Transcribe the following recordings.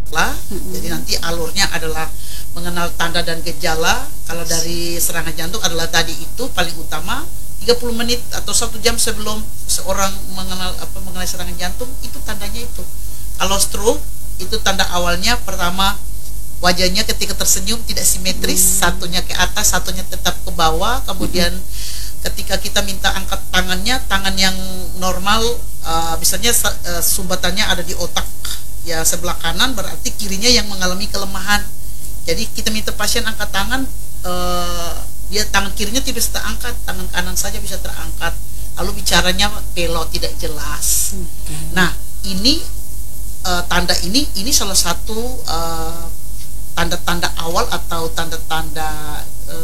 lah. Jadi nanti alurnya adalah mengenal tanda dan gejala. Kalau dari serangan jantung adalah tadi itu paling utama 30 menit atau 1 jam sebelum seorang mengenal serangan jantung, itu tandanya itu. Kalau stroke itu tanda awalnya pertama wajahnya ketika tersenyum tidak simetris, satunya ke atas, satunya tetap ke bawah. Kemudian ketika kita minta angkat tangannya, tangan yang normal, misalnya sumbatannya ada di otak ya sebelah kanan, berarti kirinya yang mengalami kelemahan. Jadi kita minta pasien angkat tangan, dia tangan kirinya tidak bisa terangkat, tangan kanan saja bisa terangkat. Lalu bicaranya pelot, tidak jelas. Nah, ini tanda ini salah satu tanda-tanda awal atau tanda-tanda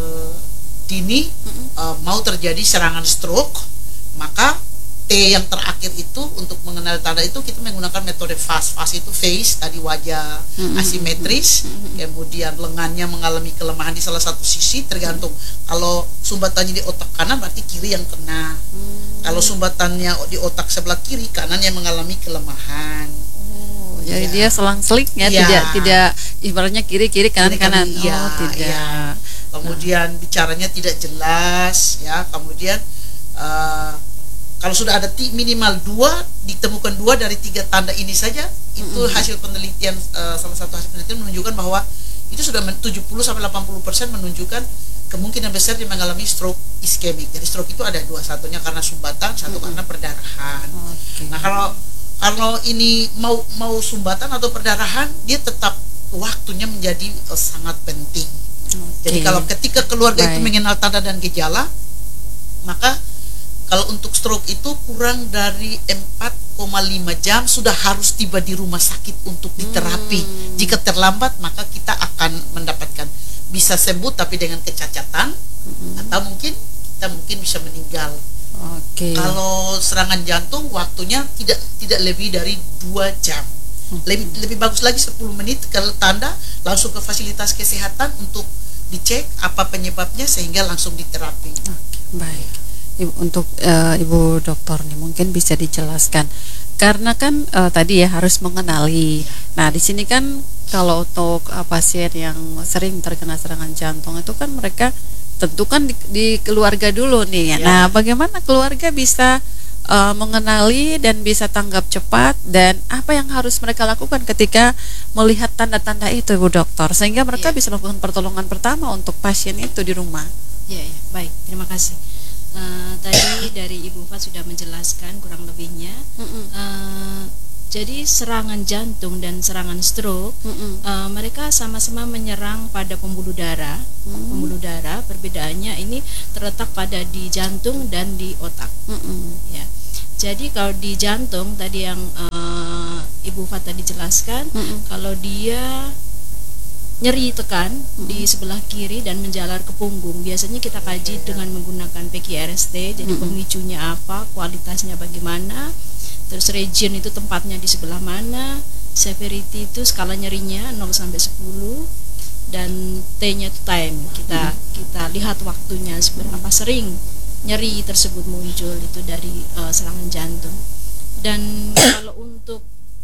dini mau terjadi serangan stroke. Maka T yang terakhir itu untuk mengenal tanda itu kita menggunakan metode FAS. FAS itu face, tadi wajah asimetris, kemudian lengannya mengalami kelemahan di salah satu sisi, tergantung. Kalau sumbatannya di otak kanan berarti kiri yang kena. Kalau sumbatannya di otak sebelah kiri, kanan yang mengalami kelemahan. Jadi dia selang-seling ya, tidak ibaratnya kiri kanan. Tidak. Kemudian bicaranya tidak jelas ya. Kemudian kalau sudah ada minimal 2, ditemukan 2 dari 3 tanda ini saja, itu hasil penelitian, salah satu hasil penelitian menunjukkan bahwa itu sudah 70-80% menunjukkan kemungkinan besar dia mengalami stroke iskemik. Jadi stroke itu ada 2, satunya karena sumbatan, satu karena perdarahan. Nah, kalau ini mau sumbatan atau perdarahan, dia tetap waktunya menjadi sangat penting. Jadi kalau ketika keluarga itu mengenal tanda dan gejala, maka kalau untuk stroke itu kurang dari 4,5 jam sudah harus tiba di rumah sakit untuk diterapi. Jika terlambat, maka kita akan mendapatkan bisa sembuh tapi dengan kecacatan, atau kita mungkin bisa meninggal. Kalau serangan jantung waktunya tidak lebih dari 2 jam. Lebih bagus lagi 10 menit. Kalau tanda langsung ke fasilitas kesehatan untuk dicek apa penyebabnya sehingga langsung diterapi. Baik. Untuk Ibu Dokter nih mungkin bisa dijelaskan, karena kan tadi ya harus mengenali. Nah, di sini kan kalau untuk pasien yang sering terkena serangan jantung itu kan mereka tentu kan di keluarga dulu nih ya. Nah, bagaimana keluarga bisa mengenali dan bisa tanggap cepat, dan apa yang harus mereka lakukan ketika melihat tanda-tanda itu, Ibu Dokter, sehingga mereka bisa melakukan pertolongan pertama untuk pasien itu di rumah. Baik, terima kasih. Tadi dari Ibu Fat sudah menjelaskan kurang lebihnya. Jadi serangan jantung dan serangan stroke, mereka sama-sama menyerang pada pembuluh darah. Pembuluh darah, perbedaannya ini terletak pada di jantung dan di otak. Ya. Jadi kalau di jantung tadi yang Ibu Fat tadi jelaskan, kalau dia nyeri tekan di sebelah kiri dan menjalar ke punggung, biasanya kita kaji dengan menggunakan PQRST. Jadi pemicunya apa, kualitasnya bagaimana, terus region itu tempatnya di sebelah mana, severity itu skala nyerinya 0 sampai 10, dan T-nya itu time. Kita lihat waktunya seberapa sering nyeri tersebut muncul itu dari serangan jantung. Dan kalau untuk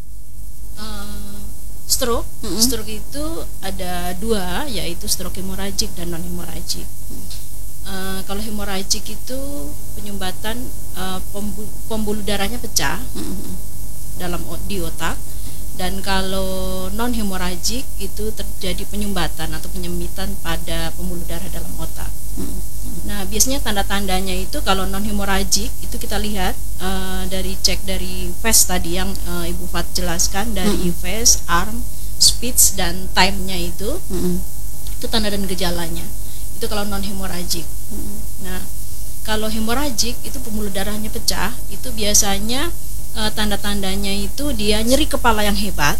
stroke itu ada 2, yaitu stroke hemoragik dan non hemoragik. Kalau hemoragik itu penyumbatan pembuluh darahnya pecah di otak, dan kalau non hemoragik itu terjadi penyumbatan atau penyempitan pada pembuluh darah dalam otak. Nah, biasanya tanda-tandanya itu kalau non hemoragik itu kita lihat dari cek dari face tadi yang Ibu Fat jelaskan, dari face, arm, speech, dan time-nya itu tanda dan gejalanya. Itu kalau non hemoragik. Nah, kalau hemoragik itu pembuluh darahnya pecah, itu biasanya tanda-tandanya itu dia nyeri kepala yang hebat,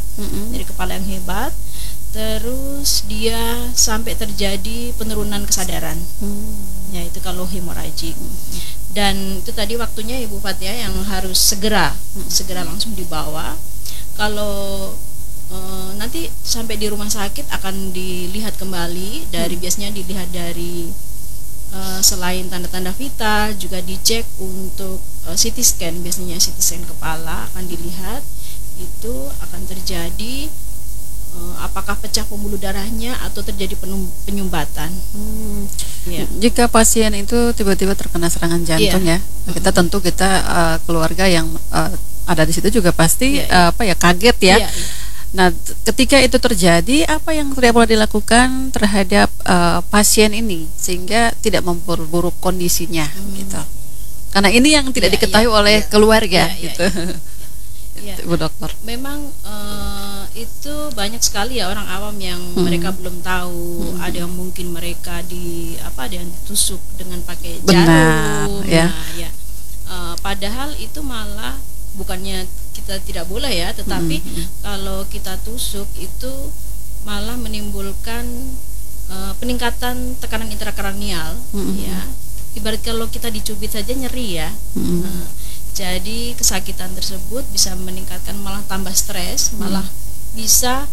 terus dia sampai terjadi penurunan kesadaran. Ya, itu kalau hemoragik. Dan itu tadi waktunya Ibu Fat ya yang harus segera langsung dibawa. Kalau nanti sampai di rumah sakit akan dilihat kembali biasanya dilihat dari selain tanda-tanda vital juga dicek untuk CT scan. Biasanya CT scan kepala akan dilihat, itu akan terjadi apakah pecah pembuluh darahnya atau terjadi penyumbatan. Ya. Jika pasien itu tiba-tiba terkena serangan jantung ya, kita tentu keluarga yang ada di situ juga pasti kaget ya. Nah, ketika itu terjadi, apa yang tidak boleh dilakukan terhadap pasien ini sehingga tidak memperburuk kondisinya gitu. Karena ini yang tidak diketahui oleh keluarga gitu. Ibu dokter. Memang itu banyak sekali ya orang awam yang mereka belum tahu. Ada yang mungkin mereka ada yang ditusuk dengan pakai jarum. Ya. Nah, ya. Padahal itu malah bukannya kita tidak boleh ya, tetapi kalau kita tusuk itu malah menimbulkan peningkatan tekanan intrakranial ya. Ibarat kalau kita dicubit saja nyeri ya. Jadi kesakitan tersebut bisa meningkatkan, malah tambah stres, malah bisa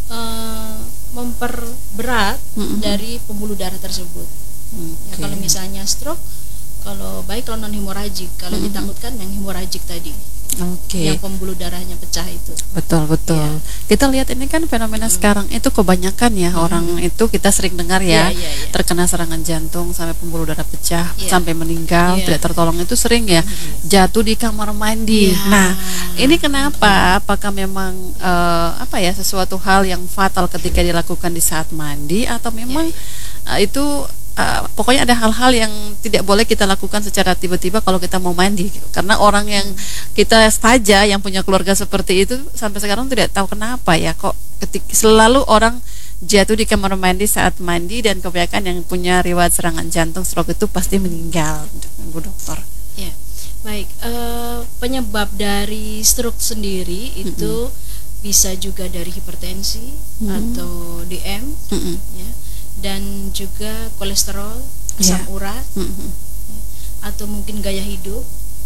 memperberat dari pembuluh darah tersebut. Ya, kalau misalnya stroke, kalau non hemoragik, kalau ditakutkan yang hemoragik tadi. Yang pembuluh darahnya pecah itu. Betul. Ya. Kita lihat ini kan fenomena sekarang itu kebanyakan ya orang itu kita sering dengar ya, terkena serangan jantung sampai pembuluh darah pecah sampai meninggal tidak tertolong, itu sering ya jatuh di kamar mandi. Nah, ini kenapa? Apakah memang sesuatu hal yang fatal ketika dilakukan di saat mandi atau memang itu pokoknya ada hal-hal yang tidak boleh kita lakukan secara tiba-tiba kalau kita mau mandi, karena orang yang kita saja yang punya keluarga seperti itu sampai sekarang tidak tahu kenapa ya kok selalu orang jatuh di kamar mandi saat mandi, dan kebanyakan yang punya riwayat serangan jantung stroke itu pasti meninggal, Bu Dokter. Ya, baik. Penyebab dari stroke sendiri itu bisa juga dari hipertensi atau DM, ya. Dan juga kolesterol, asam urat, atau mungkin gaya hidup.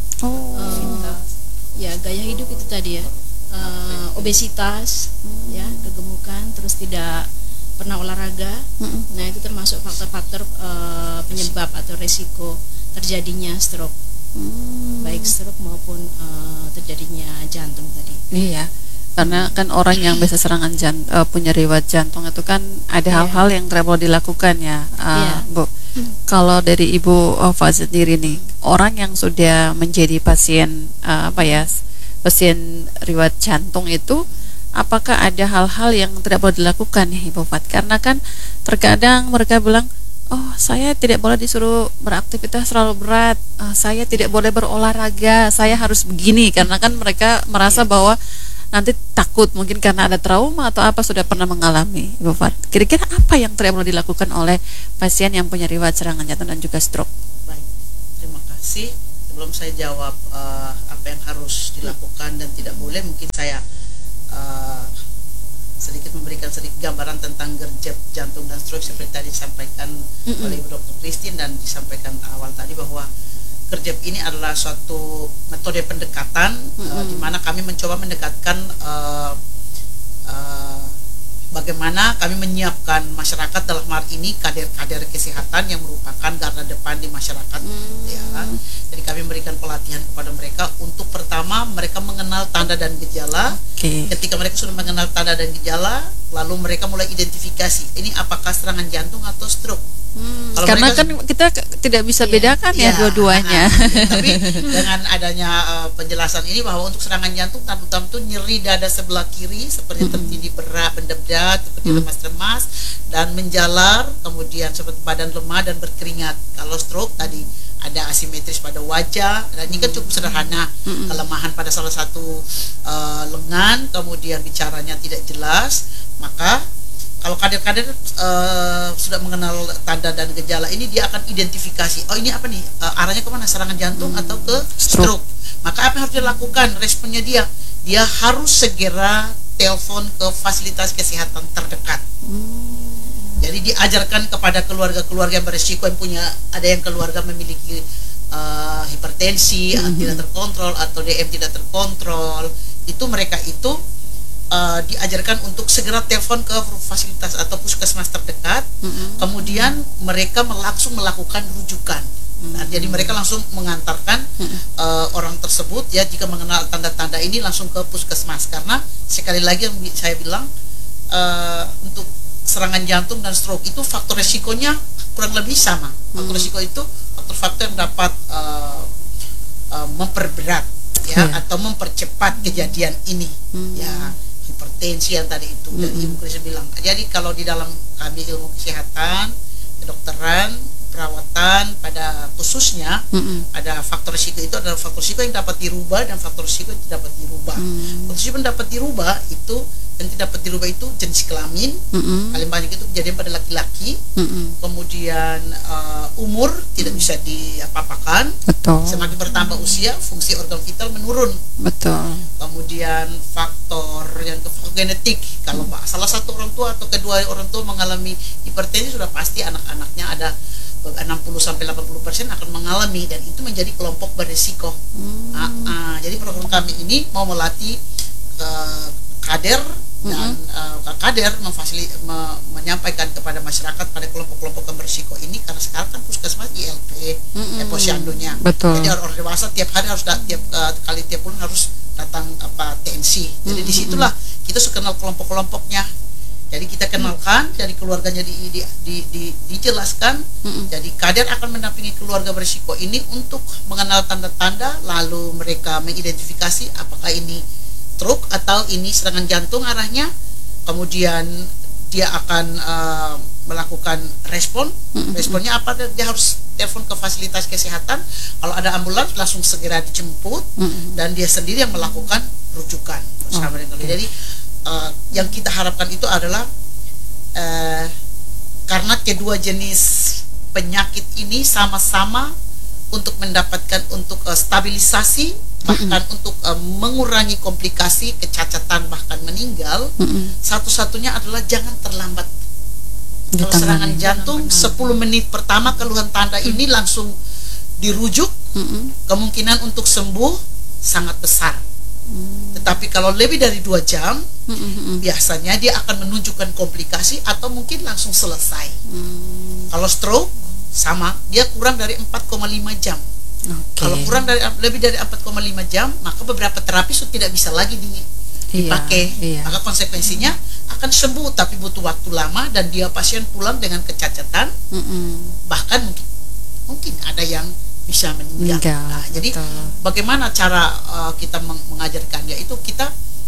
Gaya hidup itu tadi ya, obesitas, ya, kegemukan, terus tidak pernah olahraga. Nah, itu termasuk faktor-faktor penyebab atau resiko terjadinya stroke, baik stroke maupun terjadinya jantung tadi. Iya. Karena kan orang yang biasa serangan punya riwayat jantung itu kan ada hal-hal yang tidak boleh dilakukan ya, Bu. Kalau dari Ibu Ova sendiri nih, orang yang sudah menjadi pasien pasien riwayat jantung itu, apakah ada hal-hal yang tidak boleh dilakukan ya, Ibu Fat? Karena kan terkadang mereka bilang, saya tidak boleh disuruh beraktivitas terlalu berat, saya tidak boleh berolahraga, saya harus begini, karena kan mereka merasa bahwa nanti takut, mungkin karena ada trauma atau apa sudah pernah mengalami, Ibu Fat. Kira-kira apa yang tidak boleh dilakukan oleh pasien yang punya riwayat serangan jantung dan juga stroke? Baik, terima kasih. Sebelum saya jawab apa yang harus dilakukan dan tidak boleh, mungkin saya sedikit memberikan sedikit gambaran tentang gerjep jantung dan stroke seperti tadi disampaikan oleh Ibu Dr. Christine dan disampaikan awal tadi, bahwa gerjep ini adalah suatu metode pendekatan di mana kami mencoba mendekatkan bagaimana kami menyiapkan masyarakat, dalam hal ini kader-kader kesehatan yang merupakan garda depan di masyarakat. Ya. Jadi kami memberikan pelatihan kepada mereka untuk pertama mereka mengenal tanda dan gejala. Ketika mereka sudah mengenal tanda dan gejala, lalu mereka mulai identifikasi ini apakah serangan jantung atau stroke. Karena kan kita tidak bisa bedakan ya dua-duanya. Tapi dengan adanya penjelasan ini bahwa untuk serangan jantung tanda utama itu nyeri dada sebelah kiri seperti tertindih berat, mendebat, seperti lemas-lemas dan menjalar, kemudian seperti badan lemah dan berkeringat. Kalau stroke tadi ada asimetris pada wajah, dan ini kan cukup sederhana, kelemahan pada salah satu lengan, kemudian bicaranya tidak jelas. Maka kalau kader-kader sudah mengenal tanda dan gejala ini, dia akan identifikasi, ini apa nih, arahnya kemana, serangan jantung atau ke stroke. Maka apa yang harus dilakukan? Responnya dia harus segera telepon ke fasilitas kesehatan terdekat. Jadi diajarkan kepada keluarga-keluarga yang berisiko, yang punya, ada yang keluarga memiliki hipertensi tidak terkontrol atau DM tidak terkontrol, itu mereka itu diajarkan untuk segera telepon ke fasilitas atau puskesmas terdekat. Kemudian mereka langsung melakukan rujukan. Nah, jadi mereka langsung mengantarkan orang tersebut ya, jika mengenal tanda-tanda ini langsung ke puskesmas. Karena sekali lagi yang saya bilang, untuk serangan jantung dan stroke itu faktor resikonya kurang lebih sama. Faktor resiko itu faktor-faktor yang dapat memperberat ya atau mempercepat kejadian ini ya, hipertensi yang tadi itu dan Ibu Kristen bilang. Jadi kalau di dalam kami ilmu kesehatan, kedokteran, perawatan pada khususnya ada faktor risiko, itu adalah faktor risiko yang dapat dirubah dan faktor risiko yang tidak dapat dirubah. Faktor risiko yang dapat dirubah itu dan tidak dapat dirubah itu jenis kelamin, paling banyak itu kejadian pada laki-laki. Kemudian umur tidak bisa diapa-apakan. Betul. Semakin bertambah usia, fungsi organ vital menurun. Betul. Kemudian faktor yang faktor genetik, kalau salah satu orang tua atau kedua orang tua mengalami hipertensi, sudah pasti anak-anaknya ada 60-80% akan mengalami, dan itu menjadi kelompok berisiko. Jadi program kami ini mau melatih kader dan kader menyampaikan kepada masyarakat pada kelompok-kelompok yang berisiko ini, karena sekarang kan puskesmas ILP, posyandonya. Betul. Jadi orang dewasa tiap hari harus tiap bulan harus datang TNC. Jadi disitulah kita suka kenal kelompok-kelompoknya. Jadi kita kenalkan, dari keluarganya dijelaskan. Jadi kader akan mendampingi keluarga berisiko ini untuk mengenal tanda-tanda, lalu mereka mengidentifikasi apakah ini stroke atau ini serangan jantung arahnya. Kemudian dia akan melakukan responnya apa, dia harus telepon ke fasilitas kesehatan. Kalau ada ambulans langsung segera dijemput, dan dia sendiri yang melakukan rujukan bersama dengan. Jadi yang kita harapkan itu adalah karena kedua jenis penyakit ini sama-sama untuk mendapatkan stabilisasi, bahkan untuk mengurangi komplikasi, kecacatan, bahkan meninggal. Satu-satunya adalah jangan terlambat. Kalau serangan jantung 10 menit pertama keluhan tanda ini langsung dirujuk, kemungkinan untuk sembuh sangat besar. Tetapi kalau lebih dari 2 jam, biasanya dia akan menunjukkan komplikasi atau mungkin langsung selesai. Kalau stroke sama, dia kurang dari 4,5 jam. Kalau kurang dari lebih dari 4,5 jam, maka beberapa terapi sudah tidak bisa lagi dipakai. Maka konsekuensinya akan sembuh, tapi butuh waktu lama, dan dia pasien pulang dengan kecacatan, bahkan mungkin ada yang bisa meninggal. Nah, jadi bagaimana cara kita mengajarkannya itu, kita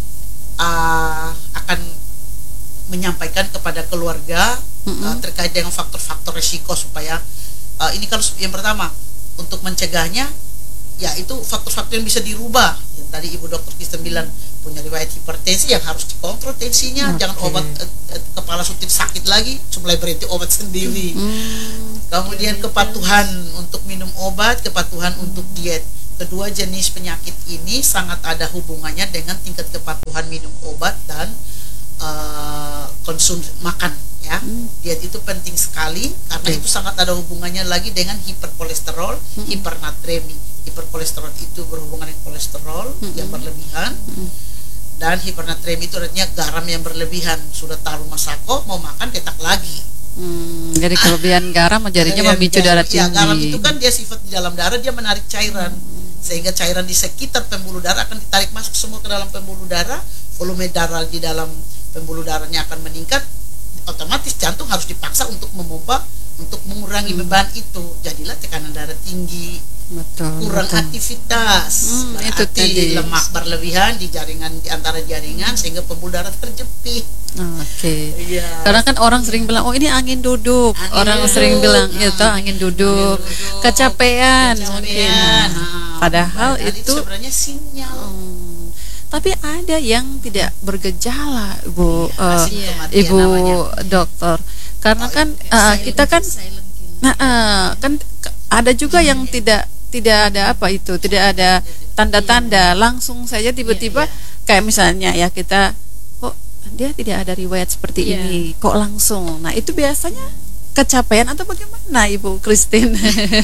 akan menyampaikan kepada keluarga terkait dengan faktor-faktor risiko, supaya ini kalau yang pertama untuk mencegahnya, ya itu faktor-faktor yang bisa dirubah. Yang tadi Ibu Dokter Kristen bilang, punya riwayat hipertensi yang harus dikontrol tensinya, jangan obat kepala sutit sakit lagi, mulai berhenti obat sendiri. Kemudian kepatuhan untuk minum obat, kepatuhan untuk diet. Kedua jenis penyakit ini sangat ada hubungannya dengan tingkat kepatuhan minum obat dan konsumsi makan, ya. Diet itu penting sekali, karena itu sangat ada hubungannya lagi dengan hiperkolesterol, hipernatremi. Hiperkolesterol itu berhubungan dengan kolesterol yang berlebihan, dan hipernatremi itu artinya garam yang berlebihan. Sudah taruh masako, mau makan detak lagi. Jadi kelebihan garam jadinya memicu darah tinggi. Ya, garam itu kan dia sifat di dalam darah, dia menarik cairan, sehingga cairan di sekitar pembuluh darah akan ditarik masuk semua ke dalam pembuluh darah. Volume darah di dalam pembuluh darahnya akan meningkat, otomatis jantung harus dipaksa untuk memompa, untuk mengurangi beban itu. Jadilah tekanan darah tinggi, kurang aktivitas, itu tadi lemak berlebihan di jaringan, di antara jaringan, sehingga pembuluh darah terjepit. Karena kan orang sering bilang, oh ini angin duduk. Sering bilang itu angin duduk, kecapean. Mungkin. Padahal itu sebenarnya sinyal. Tapi ada yang tidak bergejala, Ibu Dokter. Karena kan kita kan, kan ada juga yang tidak ada tidak ada tanda-tanda, langsung saja tiba-tiba kayak misalnya ya kita, kok dia tidak ada riwayat seperti ini, kok langsung. Nah itu biasanya kecapean atau bagaimana, Ibu Christine?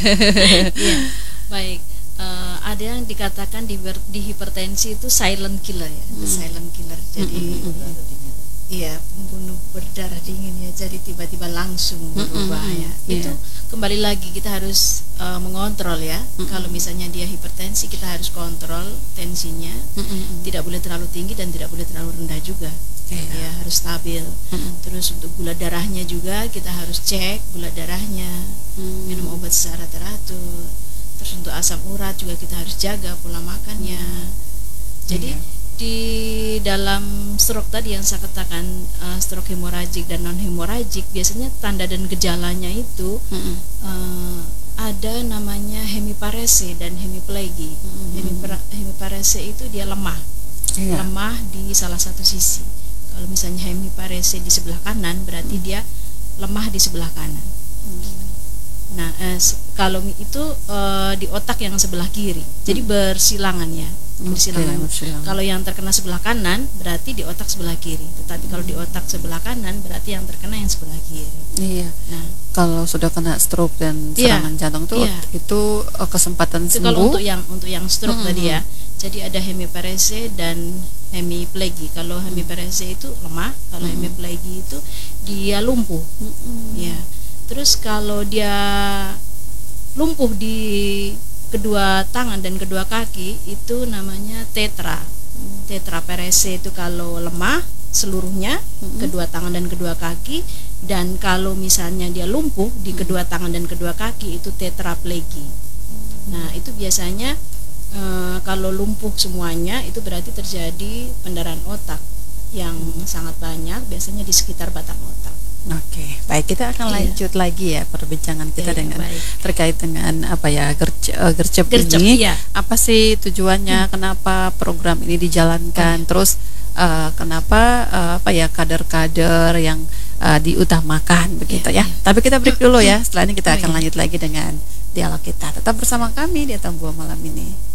Baik. Ada yang dikatakan di hipertensi itu silent killer, ya, silent killer. Jadi pembunuh berdarah dingin, ya. Jadi tiba-tiba langsung berubah, ya. Itu kembali lagi kita harus mengontrol, ya. Kalau misalnya dia hipertensi, kita harus kontrol tensinya. Tidak boleh terlalu tinggi dan tidak boleh terlalu rendah juga. Iya. ya harus stabil. Terus untuk gula darahnya juga kita harus cek gula darahnya, minum obat secara teratur. Terus untuk asam urat juga kita harus jaga pola makannya. Jadi di dalam stroke tadi yang saya katakan, stroke hemoragik dan non hemoragik, biasanya tanda dan gejalanya itu ada namanya hemiparese dan hemiplegi. Hemiparese itu dia lemah, lemah di salah satu sisi. Kalau misalnya hemiparese di sebelah kanan, berarti dia lemah di sebelah kanan. Nah, kalau itu di otak yang sebelah kiri, jadi bersilangan ya, bersilangan. Kalau yang terkena sebelah kanan, berarti di otak sebelah kiri. Tetapi kalau di otak sebelah kanan, berarti yang terkena yang sebelah kiri. Iya. Nah, kalau sudah kena stroke dan serangan jantung itu kesempatan itu sembuh. kalau untuk yang stroke tadi ya. Jadi ada hemiparese dan hemiplegi. Kalau hemiparese itu lemah, kalau hemiplegi itu dia lumpuh. Ya. Terus kalau dia lumpuh di kedua tangan dan kedua kaki, itu namanya tetra. Tetraparese itu kalau lemah seluruhnya, kedua tangan dan kedua kaki. Dan kalau misalnya dia lumpuh di kedua tangan dan kedua kaki, itu tetraplegi. Nah, itu biasanya kalau lumpuh semuanya, itu berarti terjadi pendarahan otak yang sangat banyak, biasanya di sekitar batang otak. Oke, baik, kita akan lanjut lagi ya perbincangan kita dengan terkait dengan apa ya gercep ini. Apa sih tujuannya? Kenapa program ini dijalankan? Terus kenapa apa ya kader-kader yang diutamakan begitu ya? Tapi kita break dulu ya. Setelah ini kita akan lanjut lagi dengan dialog kita. Tetap bersama kami di Atom Buah malam ini.